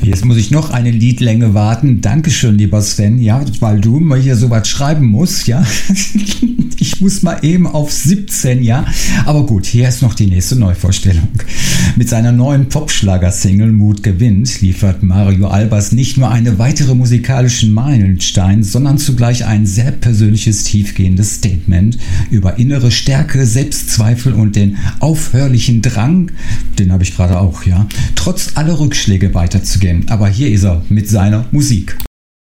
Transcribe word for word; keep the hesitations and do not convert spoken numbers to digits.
Jetzt muss ich noch eine Liedlänge warten. Dankeschön, lieber Sven, ja, weil du mal hier so was schreiben musst, ja. Ich muss mal eben auf siebzehn, ja. Aber gut, hier ist noch die nächste Neuvorstellung. Mit seiner neuen Popschlager-Single Mut gewinnt liefert Mario Albers nicht nur eine weitere musikalischen Meilenstein, sondern zugleich ein sehr persönliches, tiefgehendes Statement über innere Stärke, Selbstzweifel und den aufhörlichen Drang, den habe ich gerade auch, ja, trotz aller Rückschläge weiterzugehen. Aber hier ist er mit seiner Musik.